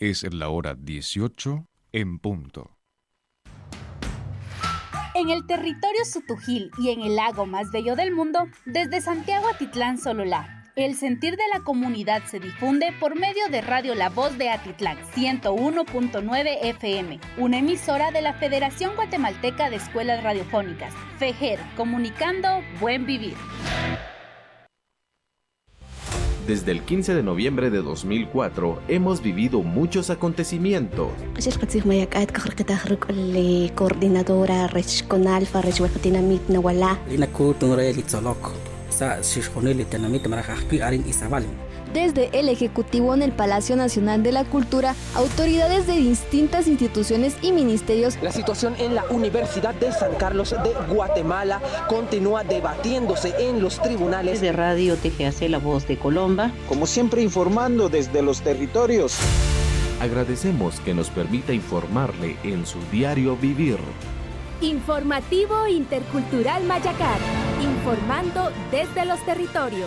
Es la hora 18 en punto. En el territorio Sutujil y en el lago más bello del mundo, desde Santiago Atitlán Sololá, el sentir de la comunidad se difunde por medio de Radio La Voz de Atitlán 101.9 FM, una emisora de la Federación Guatemalteca de Escuelas Radiofónicas, FEGER, comunicando buen vivir. Desde el 15 de noviembre de 2004 hemos vivido muchos acontecimientos. Coordinadora regional desde el Ejecutivo en el Palacio Nacional de la Cultura, autoridades de distintas instituciones y ministerios. La situación en la Universidad de San Carlos de Guatemala continúa debatiéndose en los tribunales. De Radio TGAC La Voz de Colomba. Como siempre, informando desde los territorios. Agradecemos que nos permita informarle en su diario vivir. Informativo Intercultural Mayacar, informando desde los territorios.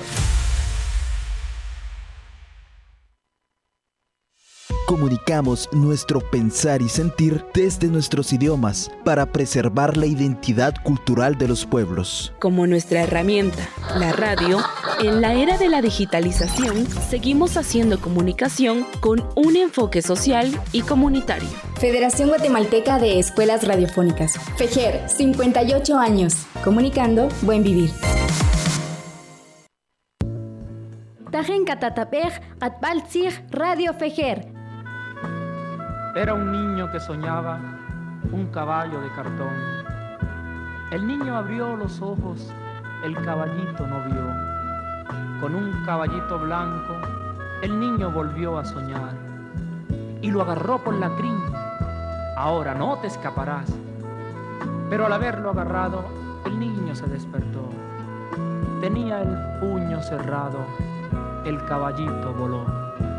Comunicamos nuestro pensar y sentir desde nuestros idiomas para preservar la identidad cultural de los pueblos. Como nuestra herramienta, la radio, en la era de la digitalización, seguimos haciendo comunicación con un enfoque social y comunitario. Federación Guatemalteca de Escuelas Radiofónicas, FEGER, 58 años, comunicando buen vivir. Tajen Catatapej, Atbaltzig, Radio FEGER. Era un niño que soñaba un caballo de cartón. El niño abrió los ojos, el caballito no vio. Con un caballito blanco, el niño volvió a soñar y lo agarró por la crin. Ahora no te escaparás. Pero al haberlo agarrado, el niño se despertó. Tenía el puño cerrado, el caballito voló.